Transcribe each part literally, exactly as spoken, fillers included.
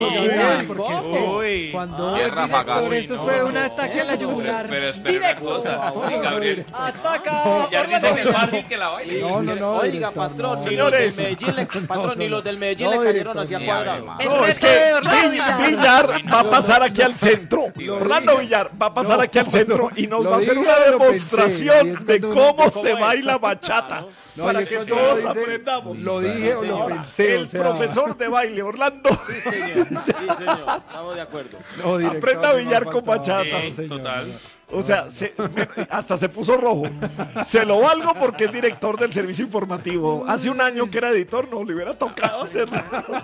Uy, porque es que Uy, cuando tierra pagada. Por eso no, fue no, un no, ataque a la yugular. Pero espera una cosa, sí, Gabriel. Ataca. Ya dice que es fácil que la baile. No, no, no. Oiga, director, patrón, no. ni los del Señores. Medellín, le, patrón, ni los del Medellín No, le cayeron director, hacia ni cuadrado. ave El No, es reto que de Orlando Villar, Villar. Villar va a pasar aquí al centro. Lo Orlando dije. Villar va a pasar No, aquí al centro y nos lo va a hacer dije, una lo pensé, y demostración es de cuando cómo uno- se baila bachata. No, Para y es que cuando todos uno dice, aprendamos. Lo dije o lo Ahora, pensé, el o sea. profesor de baile, Orlando. Sí, señor, sí, señor, estamos de acuerdo. No, director, Aprenda a no billar me con faltaba, bachata. no, señor, Total. no. O sea, se- me- hasta se puso rojo. Se lo valgo porque es director del servicio informativo. Hace un año que era editor, no le hubiera tocado hacerlo.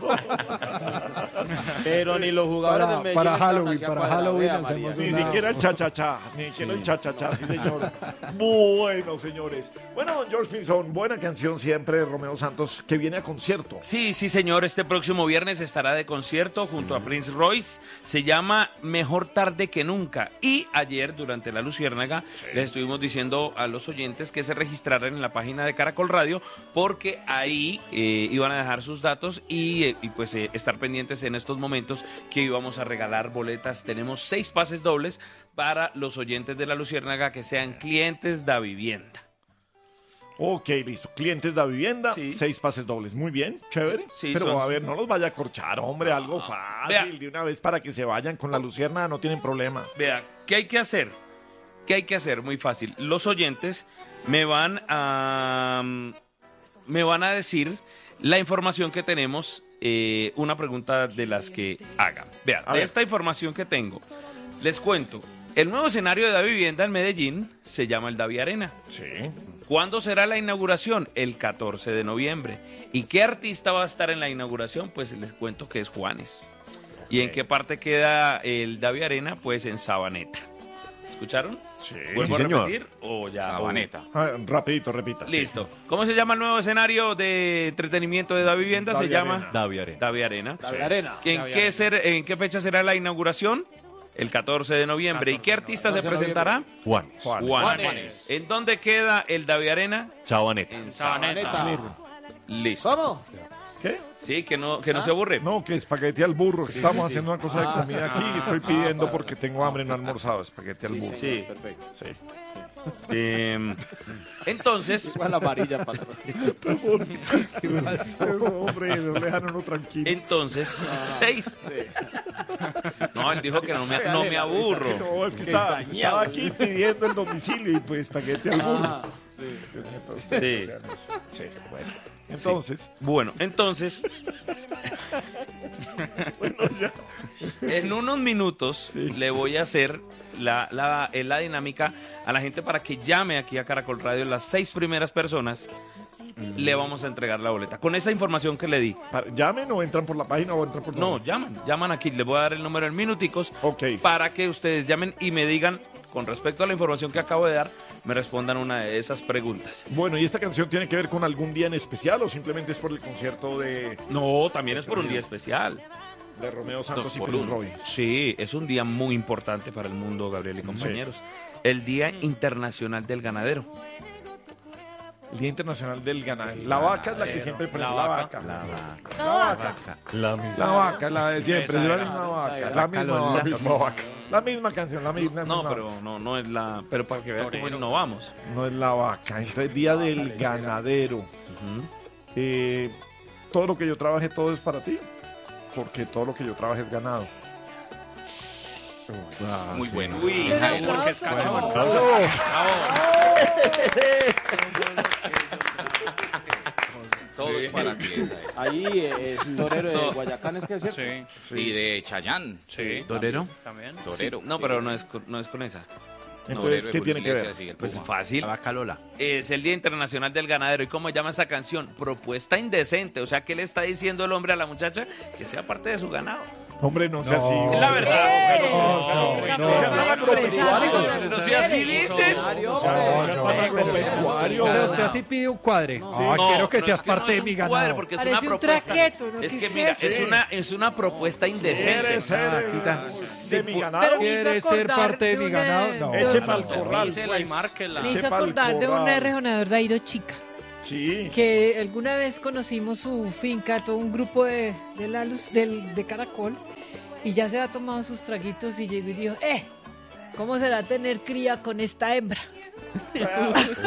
Pero ni los jugadores Para- del Medellín para estaban Halloween, hacia para cuadrado, Halloween vea, hacemos María. Ni Una- siquiera el cha-cha-cha, ni siquiera el cha-cha-cha, sí señor. Bueno, señores. Bueno, don George Pinzón, buena canción siempre, Romeo Santos, que viene a concierto. Sí, sí, señor. Este próximo viernes estará de concierto junto a Prince Royce. Se llama Mejor Tarde que Nunca. Y ayer, durante la Luciérnaga, les estuvimos diciendo a los oyentes que se registraran en la página de Caracol Radio, porque ahí eh, iban a dejar sus datos y, eh, y pues eh, estar pendientes en estos momentos que íbamos a regalar boletas. Tenemos seis pases dobles para los oyentes de la Luciérnaga que sean clientes de vivienda. Ok, listo. Clientes de la vivienda, Sí. seis pases dobles. Muy bien, chévere. Sí, Pero son- a ver, no los vaya a corchar, hombre, algo fácil Vea. de una vez para que se vayan con la Lucierna, no tienen problema. Vea, ¿qué hay que hacer? ¿Qué hay que hacer? Muy fácil. Los oyentes me van a me van a decir la información que tenemos, eh, una pregunta de las que hagan. Vea, A de ver. esta información que tengo, les cuento. El nuevo escenario de la vivienda en Medellín se llama el Davi Arena. Sí. ¿Cuándo será la inauguración? El catorce de noviembre. ¿Y qué artista va a estar en la inauguración? Pues les cuento que es Juanes. ¿Y en qué parte queda el Davi Arena? Pues en Sabaneta. ¿Escucharon? Sí. ¿Vuelvo Sí, a señor. repetir o ya? Sabaneta. Ah, rapidito, repita. sí. Listo. ¿Cómo se llama el nuevo escenario de entretenimiento de Da Vivienda? Se Davi llama Arena. Davi Arena. Davi Arena. La arena. ¿En qué, ser- ¿En qué fecha será la inauguración? El catorce de noviembre. ¿Y qué artista se presentará? Juan. Juan. Juanes. ¿En dónde queda el Davi Arena? Chabaneta. En Sabaneta. Listo. ¿Cómo? ¿Qué? Sí, que no, que no se aburre. No, que espagueti al burro. que Estamos haciendo una cosa de comida aquí y estoy pidiendo porque tengo hambre, no he almorzado. Espagueti al burro. Sí. Perfecto. Sí. Eh, entonces, Igual la amarilla, patrón. Hombre, no le dejan uno tranquilo. entonces, seis. No, él dijo que no me, no me aburro. No, es que estaba, estaba aquí pidiendo el domicilio y pues espagueti al burro. Ah, Sí. Sí, bueno. Entonces, Bueno, entonces, en unos minutos le voy a hacer la, la, eh, la dinámica a la gente para que llame aquí a Caracol Radio. Las seis primeras personas le vamos a entregar la boleta. Con esa información que le di. para- llamen o entran por la página o entran por No, llaman, llaman aquí. Les voy a dar el número en minuticos Ok. para que ustedes llamen y me digan, con respecto a la información que acabo de dar, me respondan una de esas preguntas. Bueno, ¿y esta canción tiene que ver con algún día en especial o simplemente es por el concierto de, No, también es por un día especial. de Romeo Santos Dos y por Cruz uno. Roy? Sí, es un día muy importante para el mundo, Gabriel y compañeros. El Día Internacional del Ganadero. El Día Internacional del Ganadero. La vaca es la que siempre prende. La vaca. La vaca. La vaca. La vaca, la de siempre. Es la misma vaca. La misma vaca. La misma vaca. La misma canción, la misma. No, misma- pero no, no es la. Pero para que vean cómo innovamos. No es la vaca. Entonces, Día del Ganadero. Eh, todo lo que yo trabaje, todo es para ti. Porque todo lo que yo trabaje es ganado. Muy bueno. Uy, ¿sabe por qué es cachón? Todo es para ti. esa es. ahí eh, es torero de No. Guayacán, es que es cierto. Y de Chayán. Sí. ¿Torero? También. Torero. No, pero no es, con- no es con esa. Entonces, Torero ¿qué de tiene que Iglesias ver? y el Pues Puma. fácil. vaca Lola. Es el Día Internacional del Ganadero. ¿Y cómo llama esa canción? Propuesta indecente. O sea, ¿qué le está diciendo el hombre a la muchacha? Que sea parte de su ganado. Hombre, no sea así. Es la verdad. No, Esa no, persona no, expresarse. No sea así, dicen. Millonario, O sea, no hombre. sea tan agropecuario. O sea, usted así pide un cuadre. Ah, No, quiero que pero seas es parte no de es mi un cuadre, ganado. porque es Parece una un propuesta. traqueto, ¿no? Es ¿Qué que es mira, eso? es una, es una propuesta indecente. ¿Quiere ser de mi ganado? Pero me hizo ¿Quiere ser acordar parte de de mi una- ganado? No. de Eche una- pa'l corral. Dísela y márquela. Me hizo Eche pa'l acordar de un corral. rejonador de Airo Chica. Sí. que alguna vez conocimos su finca, todo un grupo de, de, la luz, del, de Caracol, y ya se ha tomado sus traguitos y llegó y dijo, eh, ¿cómo será tener cría con esta hembra? Uy. De,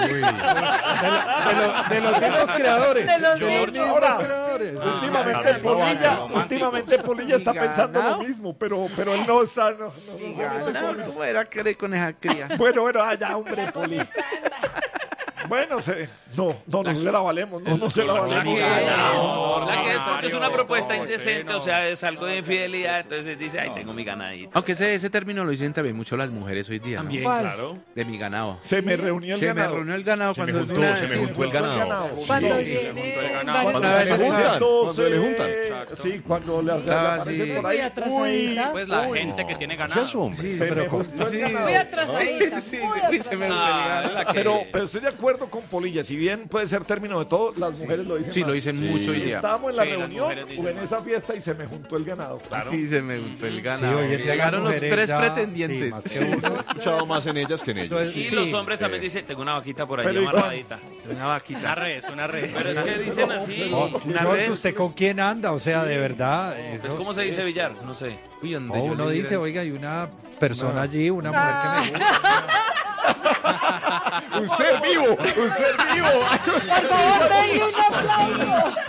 lo- de los mismos creadores. De los De los mismos. mismos Ahora, creadores. Últimamente Polilla, últimamente Polilla está pensando lo mismo, pero, pero él no está. No, no, no, no, no. ¿Cómo era querer con esa cría? Bueno, bueno, allá, hombre, Poli. Bueno, se, no, no, no se la valemos, no, no se la La valemos. que es, la que es porque es una Mario, propuesta no, indecente, sí, no. o sea, es algo de infidelidad, entonces dice, ay, tengo mi ganadito. Aunque ese, ese término lo dicen también mucho las mujeres hoy día. ¿no? También, ¿Cuál? claro. De mi ganado. Se me reunió el Se me ganado. reunió el ganado Se me cuando es juntó, una- se me sí, juntó el ganado. Cuando Sí. viene Cuando varios- a veces Se juntan, juntan, cuando le juntan. Sí, cuando le le Ah, aparecen sí. por Muy ahí. atrasadita. Pues la uy, gente que tiene ¿Qué ganado. es, hombre? Sí, se me pero juntó el sí. ganado. Muy atrasadita. Sí, muy uy, se me atrasadita. Ah, es la que- Pero, pero estoy de acuerdo con Polilla, si bien puede ser término de todo, las mujeres lo dicen Sí, más. lo dicen mucho hoy día. Estábamos en la Sí, las reunión mujeres dicen o en esa fiesta y se me juntó el ganado. Sí, se me juntó el Sí, ganado. hoy en día Llegaron las los mujeres tres ya- pretendientes. sí, más que uno. He escuchado más en ellas que en ellos. Entonces, Y sí, los hombres también dicen, tengo una vaquita por allí Pero igual- amarradita. Una Una vaquita. res, una res. Pero es que dicen así. Oh, Una George, vez- ¿usted con quién anda? O sea, de verdad. Pues, Eso, ¿cómo se dice billar? No sé. Uy, donde no, yo uno le dice, diera- oiga, hay una persona allí, una mujer que me gusta. Un ser vivo, un ser vivo. Por favor, denle un aplauso.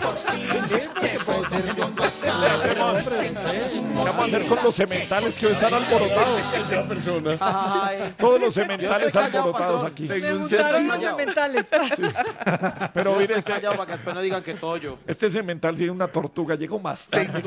¿Qué vamos a hacer con los sementales que hoy están alborotados? Ay, Todos los Yo sementales estoy callado, alborotados patrón. aquí. Me gustaron los sementales. Pero mire, estoy este, callado para que después no digan que todo yo. este semental tiene una tortuga, llegó más tarde.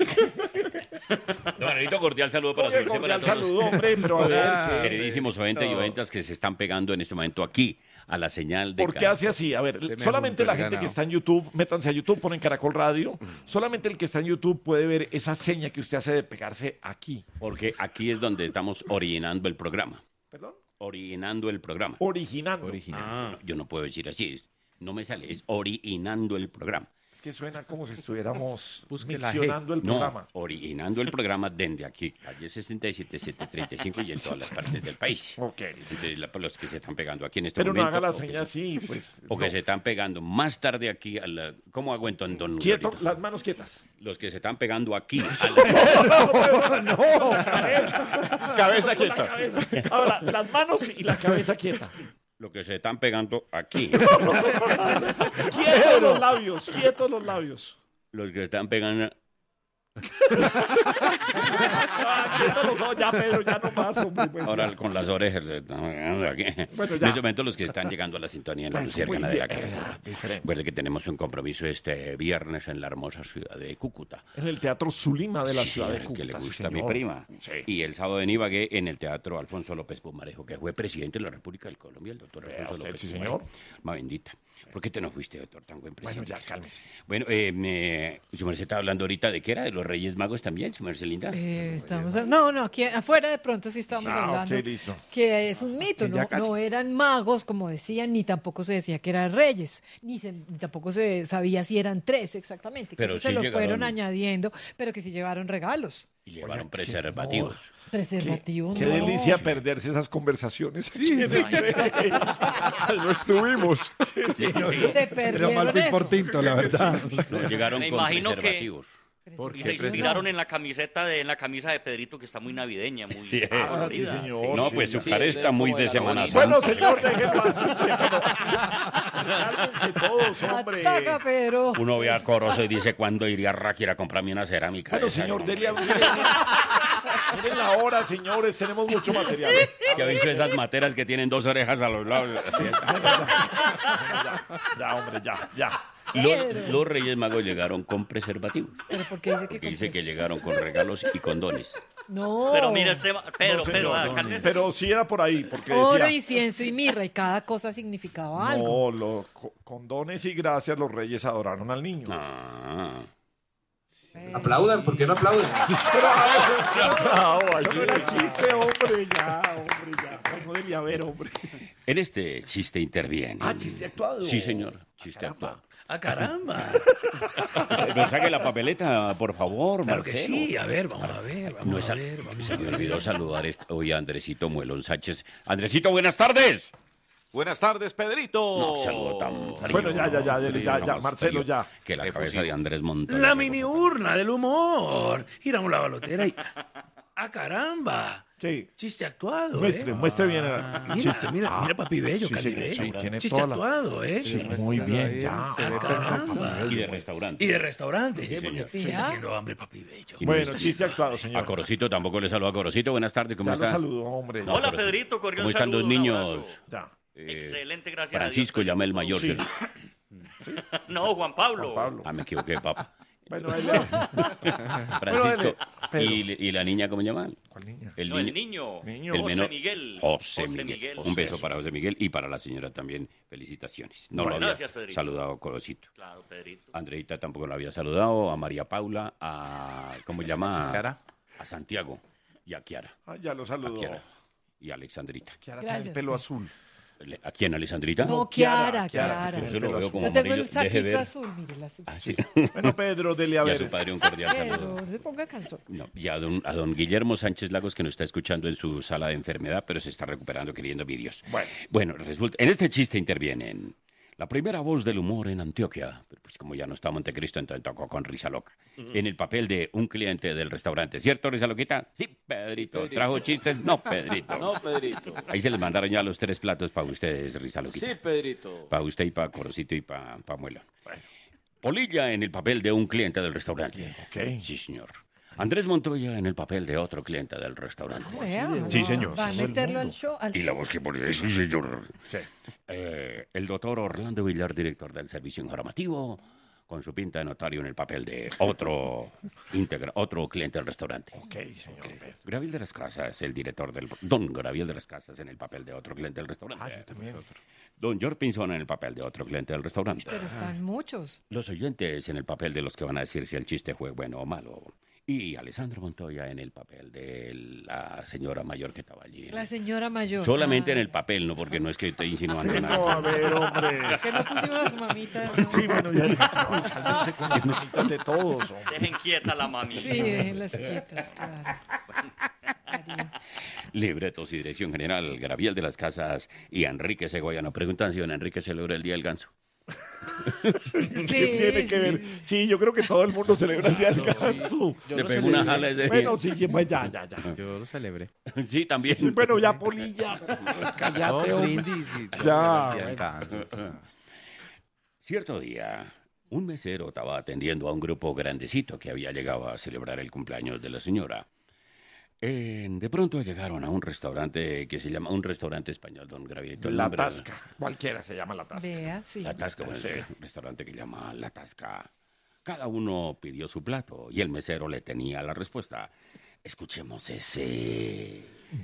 Don Angelito, cordial saludo para Oye, su para cordial todos. saludo, hombre, pero a ver, ¿qué- Queridísimos oyentes y oyentas que se están pegando en este momento aquí a la señal de ¿por qué Caracol. hace así? A ver, Se me solamente juntó la el gente que ganado. está en YouTube, métanse a YouTube, ponen Caracol Radio, solamente el que está en YouTube puede ver esa seña que usted hace de pegarse aquí. Porque aquí es donde estamos originando el programa. ¿Perdón? Originando el programa. Originando. Ah, yo no puedo decir así. No me sale. Es originando el programa. Es que suena como si estuviéramos Busque la mencionando el No, programa. originando el programa desde aquí, calle sesenta y siete, setecientos treinta y cinco y en todas las partes del país. Ok. Entonces, la- los que se están pegando aquí en este Pero no momento. haga la o que seña se- así, pues. O que no. se están pegando más tarde aquí a la... ¿Cómo hago entonces, don Quieto, Lorito? las manos quietas. Los que se están pegando aquí a la... Cabeza quieta. Cabeza. Ahora, las manos y la cabeza quieta. Los que se están pegando aquí. Quietos los labios, quietos los labios. Los que están pegando... Ah, quietos los ojos, ya, Pedro, ya no más, hombre. Pues, Ahora ya. con las orejas. se están pegando aquí. Bueno, En ya. este momento los que están llegando a la sintonía en la Pues, Luciérgana muy de la bien, Caracol. eh, diferente. Recuerde que tenemos un compromiso este viernes en la hermosa ciudad de Cúcuta. En el Teatro Zulima de la Sí, ciudad de señor, Cúcuta. que le sí, gusta a mi señor. prima. Sí. Y el sábado en Ibagué en el Teatro Alfonso López Pumarejo, que fue presidente de la República del Colombia, el doctor Vea Alfonso usted, López sí, Pumarejo. señor. Ma bendita. ¿Por qué te no fuiste, doctor, tan buen Bueno, presidente? ya, cálmese. Bueno, eh, me, su merced estaba hablando ahorita de qué era, de los Reyes Magos también, su merced linda. Eh, estamos a- no, no, aquí afuera de pronto sí estamos Ah, hablando ok, listo. que es un mito, Ya no, casi. no eran magos como decían, ni tampoco se decía que eran reyes, ni, se- ni tampoco se sabía si eran tres exactamente, que Pero eso se sí lo llegaron- fueron añadiendo, pero que sí llevaron regalos, Y llevaron Oye, preservativos. preservativos. Qué no. delicia perderse esas conversaciones. Sí, No estuvimos. Se Era perdieron mal pin eso. por tinto, la verdad. No, llegaron Me con imagino que- preservativos. Y se inspiraron en la camiseta de en la camisa de Pedrito que está muy navideña, muy Sí, Ah, sí, colorida. señor. No, sí, pues su sí. cara está muy de Semana Santa. Bueno, señor, déjenlo así. Cálmense todos, hombre. Ataca, Pedro. Uno ve a Corozo y dice, ¿cuándo iría a Raquel a comprarme una cerámica? Bueno, esa?" señor, dele a... Miren, miren la hora, señores, tenemos mucho material. ¿Se ha visto esas materas que tienen dos orejas a los lados? Ya, hombre, ya, ya. Los, los Reyes Magos llegaron con preservativos. Pero ¿por qué dice que Porque dice con- que llegaron con regalos y condones. No. Pero mira, este, Pedro, No, Pedro, señor, ah, no, Carles. pero sí era por ahí, porque Oro, decía... incienso y mirra, y cada cosa significaba algo. No, los co- con dones y gracias los reyes adoraron al niño. Ah. Eh, Aplaudan, ¿por qué no aplauden? Bravo, eso no era chiste, hombre, ya, hombre, ya. Ay, no debía haber, hombre. En este chiste interviene. Ah, chiste actuado. Sí, señor. Chiste actuado. ¡Ah, caramba! Pero saque la papeleta, por favor, Claro que Marcelo. sí, a ver, vamos a ver, vamos No es a al- ver, vamos Se a me ver. olvidó saludar est- hoy a Andresito Muelón Sánchez. Andresito, buenas tardes. Buenas tardes, Pedrito. No, saludo tan frío. Bueno, ya, ya, ya, dele, ya, no, ya, más Marcelo, frío ya. Que la cabeza Efusivo. de Andrés Montoya. La mini urna del humor. Giramos la balotera y... ¡Ah, caramba! Sí. Chiste actuado, Muestre, ¿eh? muestre bien el Mira, chiste. mira, Ah, mira, papi bello, sí, Cali sí, bello. sí, tiene Chiste toda la- actuado, ¿eh? Sí, muy bien, ya. Y de restaurante. Y de restaurante, ¿eh? señor. Porque me está haciendo hambre, papi bello. Y no Bueno, está- chiste actuado, señor. A Corocito tampoco le saludo a Corocito. Buenas tardes, ¿cómo Ya lo está? saludo, hombre. No, Hola, pero- Pedrito, cordial ¿Cómo están saludo, los un niños? abrazo. Ya. Eh, Excelente, gracias a Francisco, Dios, llama el Pedrito. mayor. Sí. ¿cierto? No, Juan Pablo. Juan Pablo. Ah, me equivoqué, papá. Bueno, ahí le... Francisco. Pedro. ¿Y, y la niña cómo se llama? ¿Cuál niña? El No, el niño. Niño. El José menor. Miguel. José, José Miguel. Miguel. Un beso Eso. para José Miguel y para la señora también. Felicitaciones. No Bueno, lo había gracias, Pedrito. saludado a Corocito. Claro, Pedrito. Andreita tampoco lo había saludado. A María Paula, a... ¿Cómo se llama? Kiara. A Santiago y a Kiara. Ah, ya lo A saludó. Kiara y a Alexandrita. Kiara tiene el Gracias, pelo pues. azul. Le- ¿A quién, Alexandrita? No, Kiara, Kiara, Kiara, Kiara. que Yo lo veo como Yo tengo amarillo. el Deje saquito ver. azul, mire, la azul. Ah, sí. Bueno, Pedro, dele a Y a su ver. padre un cordial saludo. Pero se ponga canción. No, y a don, a don Guillermo Sánchez Lagos, que nos está escuchando en su sala de enfermedad, pero se está recuperando queriendo vídeos. Bueno. Bueno, resulta, en este chiste intervienen la primera voz del humor en Antioquia, pero pues como ya no está Montecristo, entonces tocó con Risa Loca, en el papel de un cliente del restaurante. ¿Cierto, Risa Loquita? Sí, Pedrito. ¿Trajo chistes? No, Pedrito. No, Pedrito. Ahí se les mandaron ya los tres platos para ustedes, Risa Loquita. Sí, Pedrito. Para usted y para Corocito y para pa Muela. Polilla en el papel de un cliente del restaurante. Ok. Sí, señor. Andrés Montoya en el papel de otro cliente del restaurante. Vea, Sí, no, señor, Va a todo el meterlo al mundo. show. al Y la voz que ponía, sí, señor. Sí. Eh, el doctor Orlando Villar, director del servicio informativo, con su pinta de notario en el papel de otro integra, otro cliente del restaurante. Ok, señor Pedro. Graviel de las Casas, el director del... Don Graviel de las Casas en el papel de otro cliente del restaurante. Ah, yo también. Don George Pinzón en el papel de otro cliente del restaurante. Pero están muchos. Los oyentes en el papel de los que van a decir si el chiste fue bueno o malo. Y Alessandro Montoya en el papel de la señora mayor que estaba allí. La señora mayor. Solamente Ah, en el papel, no porque no es que estoy insinuando No, nada. a ver, hombre. Que no pusimos a su mamita. no. Sí, bueno, ya. No, cálmense con las cositas de todos, hombre. Dejen quieta la mami. Sí, déjenlas quietas, claro. Cariño. Libretos y dirección general, Graviel de las Casas y Enrique Segoyano. Preguntan si don Enrique celebra el Día del Ganso. ¿Qué tiene que ver? Sí, yo creo que todo el mundo celebra el Día del Ganso. Yo Se lo pegó una celebré. jala ese Bueno, sí, sí, pues ya, ya, ya. Yo lo celebré. Sí, también. Sí, bueno, ya, Polilla. Cállate, No, hombre. brindis y todo. Ya, Y bueno. alcanzo. Cierto día, un mesero estaba atendiendo a un grupo grandecito que había llegado a celebrar el cumpleaños de la señora. Eh, de pronto llegaron a un restaurante que se llama un restaurante español, don Gravito. el La nombre- Tasca. Cualquiera se llama La Tasca. Vea, sí. La Tasca, bueno, Sí. es un restaurante que llama La Tasca. Cada uno pidió su plato y el mesero le tenía la respuesta. Escuchemos ese...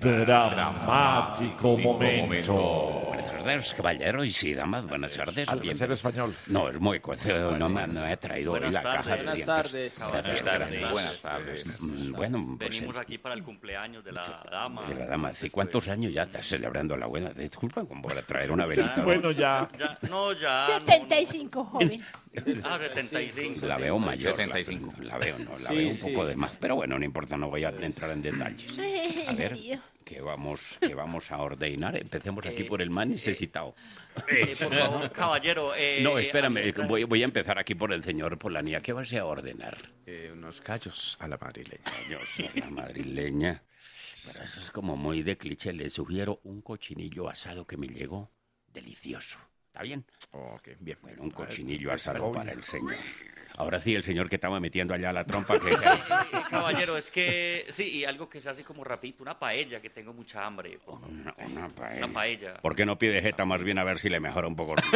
Dramático momento. Buenas tardes, caballeros y damas, buenas tardes. Al Bien- mesero español. No, es muy cueco, no me, no he traído hoy Buenas la tardes. caja de Buenas dientes. tardes. Buenas tardes. Buenas tardes. Mm, Bueno, pues, Venimos eh, aquí para el cumpleaños de la dama. de la dama, ¿hace cuántos años ya estás celebrando la buena? Disculpa, como para traer una velita. Bueno, ya. Ya, no, ya. no, setenta y cinco, joven. no. Ah, setenta y cinco. La veo mayor. setenta y cinco. La, la veo, no, la Sí, veo un sí, poco de sí, más. Pero bueno, no importa, no voy a entrar en detalles. A ver, Dios. ¿qué vamos, qué vamos a ordenar? Empecemos aquí por el más necesitado. Eh, por favor, caballero. eh, No, espérame, hay otra- voy, voy a empezar aquí por el señor Polanía. ¿Qué vas a ordenar? Eh, unos callos a la madrileña. Yo soy la madrileña. Pero eso es como muy de cliché. Le sugiero un cochinillo asado que me llegó delicioso. ¿Está bien? Ok, bien. Bueno, un cochinillo asado para el señor. Ahora sí, el señor que estaba metiendo allá la trompa. Que, que- Eh, caballero, es que sí, y algo que se hace como rapidito, una paella, que tengo mucha hambre. por favor. Una, una paella. Una paella. ¿Por qué no pide jeta más bien a ver si le mejora un poco?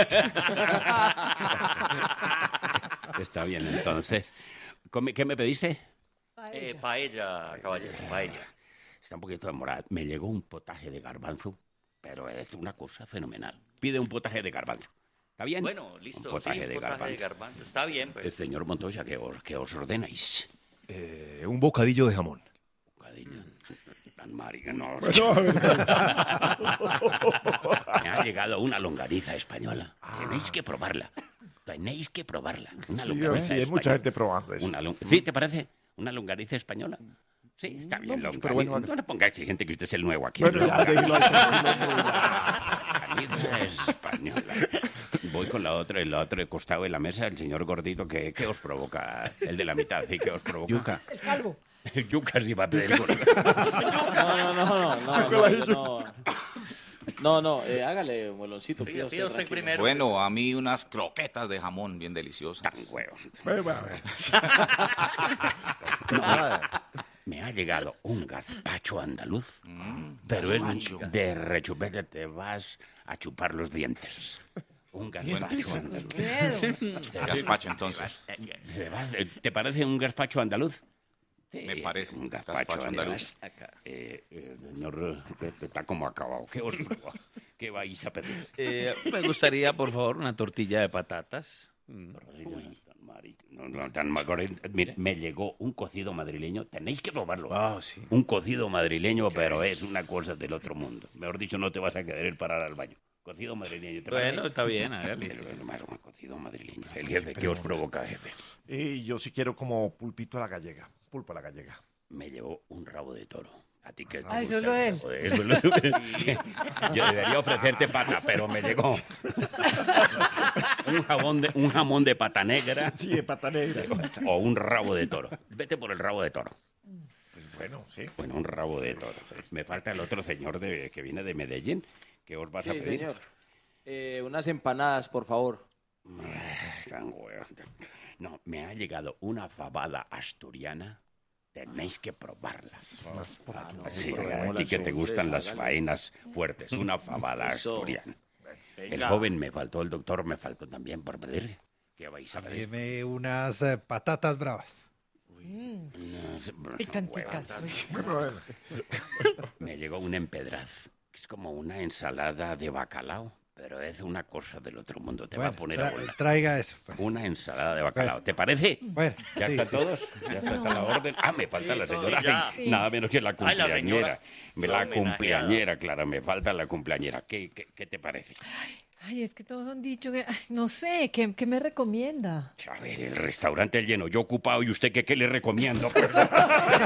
Está bien, entonces. Come- ¿Qué me pediste? Eh, paella, caballero, paella. Está un poquito demorada. Me llegó un potaje de garbanzo, pero es una cosa fenomenal. Pide un potaje de garbanzo. ¿Está bien? Bueno, listo. Un potaje, sí, de, potaje garbanzo. de garbanzo. Está bien, pues. El señor Montoya, ¿qué os, qué os ordenáis? Eh, un bocadillo de jamón. Bocadillo. Tan maricanos. Bueno, a ver. Me ha llegado una longaniza española. Tenéis que probarla. Tenéis que probarla. Una Sí, longaniza sí, hay mucha española. gente probando eso. Una lon- ¿Sí, te parece? Una longaniza española. Sí, está bien, No, Longaniza. pero bueno, no le ponga exigente que usted es el nuevo aquí. Bueno, ya, déjelo ahí, Longaniza española. Voy con la otra, el otro costado de la mesa, el señor gordito, ¿qué, qué os provoca? El de la mitad, ¿sí? ¿Qué os provoca? Yuca. El calvo. El yuca sí va a pedir el gordo. No, no, no, no, no, no, yo no. No, no, eh, hágale, moloncito. Pida, pida usted tranquilo. primero. Bueno, a mí unas croquetas de jamón bien Tan deliciosas. huevo. Bueno, bueno. No, me ha llegado un gazpacho andaluz, pero gazpacho. es de rechupete, te vas a chupar los dientes. Un gazpacho andaluz. Miedo. Gazpacho, entonces. ¿Te, vas- ¿Te parece un gazpacho andaluz? Me parece un un gazpacho gazpacho andaluz. andaluz. Eh, eh, señor, eh, está como acabado. ¿Qué os ¿Qué vais a pedir? Eh, me gustaría, por favor, una tortilla de patatas. Mm. Tan mari- no, no, tan mal- Mire, me llegó un cocido madrileño. Tenéis que probarlo. Ah, sí. Un cocido madrileño, pero es una cosa del otro mundo. Mejor dicho, no te vas a querer parar al baño. Cocido madrileño. ¿te Bueno, parece? está bien, hágale. El- el- más un cocido madrileño. El jefe, ¿qué os provoca, jefe? Y yo sí quiero como pulpito a la gallega. Pulpo a la gallega. Me llevó un rabo de toro. A ti que te Ah, eso gusta es lo de el él. rabo de- Eso es lo de Yo debería ofrecerte pata, pero me llegó un jamón de, un jamón de pata negra Sí, de pata negra. o un rabo de toro. Vete por el rabo de toro. Pues bueno, sí. Bueno, un rabo de toro. Me falta el otro señor de, que viene de Medellín. ¿Qué os vas a Sí, pedir? señor. Eh, unas empanadas, por favor. Ah, están huevos. No, me ha llegado una fabada asturiana. Tenéis que probarlas. Sí, a ti probémoslas, que te hombre, gustan las hágale. faenas fuertes. Una fabada Eso. asturiana. El Venga. joven me faltó, el doctor me faltó también por pedir. ¿Qué vais a pedir? Dime unas eh, patatas bravas. Mm, No sé, pero son picanticas. huevas. Bueno, bueno. Me llegó un empedraz, que es como una ensalada de bacalao, pero es una cosa del otro mundo. Te va Bueno, a poner tra- a volar. traiga eso. pues. Una ensalada de bacalao. Bueno. ¿Te parece? Bueno, ¿Ya sí, están sí, todos? ¿Ya está la orden? Ah, me falta la señora. sí, ya. Ay, nada menos que la Ay, la señora. cumpleañera. Me la La homenajeada. cumpleañera, claro, me falta la cumpleañera. ¿Qué, qué, qué te parece? Ay, es que todos han dicho que, ay, no sé, ¿qué, qué me recomienda? A ver, el restaurante lleno, yo ocupado y usted qué, qué le recomiendo.